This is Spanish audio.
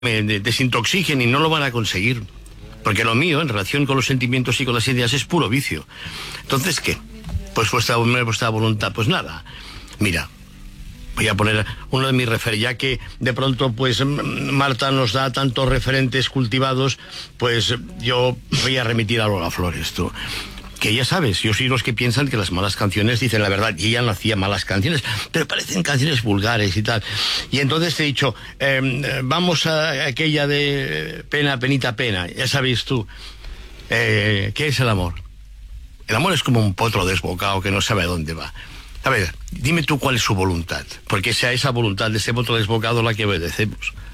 me desintoxiquen y no lo van a conseguir. Porque lo mío, en relación con los sentimientos y con las ideas, es puro vicio. Entonces, ¿qué? Pues vuestra voluntad, pues nada. Mira, voy a poner uno de mis referentes, ya que de pronto, pues, Marta nos da tantos referentes cultivados, pues yo voy a remitir a Lola Flores, tú. Que ya sabes, yo soy los que piensan que las malas canciones dicen la verdad, y ella no hacía malas canciones, pero parecen canciones vulgares y tal. Y entonces te he dicho, vamos a aquella de pena, penita, pena, ya sabes tú. ¿Qué es el amor? El amor es como un potro desbocado que no sabe a dónde va. A ver, dime tú cuál es su voluntad, porque sea esa voluntad de ese potro desbocado la que obedecemos.